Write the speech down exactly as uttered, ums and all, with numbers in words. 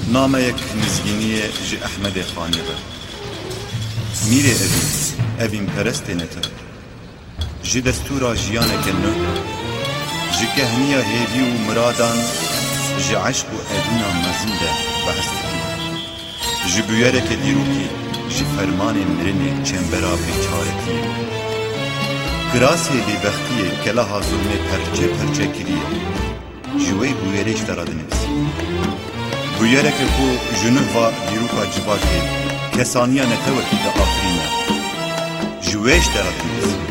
نامەیەک نزگینیە ji Ehmedê Xanê ve. Mîrê evîn, evîn perestê netin. Ji destûra jiyaneke nû, ji kehniya hêvî û miradan, ji eşq û evîna mezin de behs dikin. Ji bûyereke dîrokî, ji fermanê mirinê çembera bêçaretiyê. Kirasê bêbextiyê keleha zulmê perçe perçe kiriye. Ji wê bûyerê ji te re dinivîsî. Bûyereke ku ji nûva dîroka civakê kesaniya netewekî de afirîne. Ji wê ji te re dinivîsî.